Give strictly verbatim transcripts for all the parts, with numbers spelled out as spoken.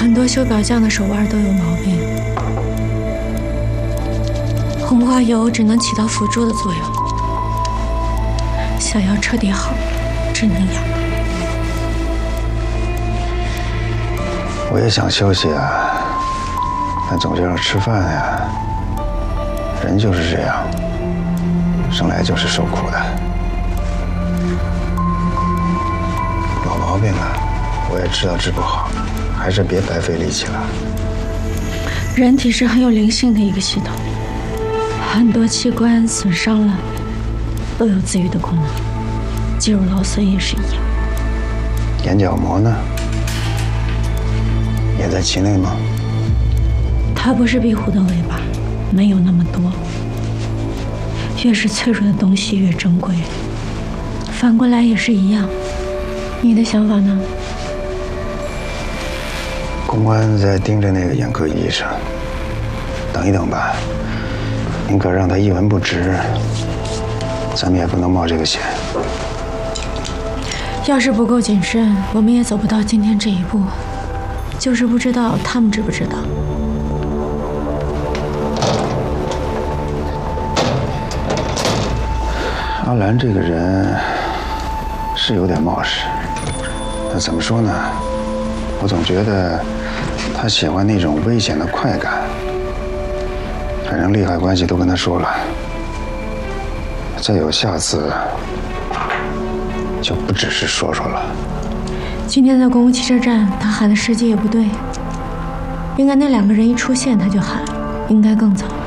很多修表匠的手腕都有毛病，红花油只能起到辅助的作用。想要彻底好，只能养。 我也想休息啊，但总是要吃饭呀。人就是这样，生来就是受苦的。老毛病了，我也知道治不好，还是别白费力气了。 人体是很有灵性的一个系统，很多器官损伤了，都有自愈的功能。肌肉劳损也是一样。 眼角膜呢？也在其内吗？ 它不是壁虎的尾巴，没有那么多。越是脆弱的东西越珍贵，反过来也是一样。你的想法呢？ 公安在盯着那个眼科医生，等一等吧。宁可让他一文不值，咱们也不能冒这个险。 要是不够谨慎，我们也走不到今天这一步。就是不知道他们知不知道。 阿兰这个人是有点冒失，那怎么说呢？我总觉得他喜欢那种危险的快感。反正利害关系都跟他说了，再有下次就不只是说说了。 今天在公共汽车站，他喊的时机也不对，应该那两个人一出现他就喊，应该更早。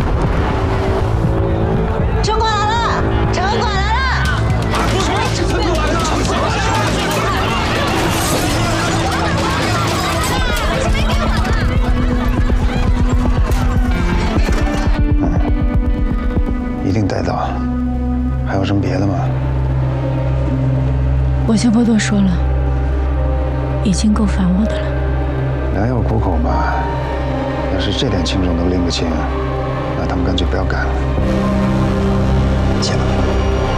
城管来了！城管来了！ 嗯，一定逮到。还有什么别的吗？ 我就不多说了。已经够烦我的了。 良药苦口嘛，要是这点轻重都拎不清，那他们干脆不要干了。谢了。